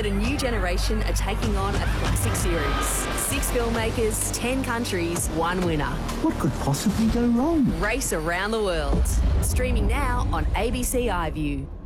that a new generation are taking on a classic series. 6 filmmakers, 10 countries, 1 winner. What could possibly go wrong? Race around the world. Streaming now on ABC iView.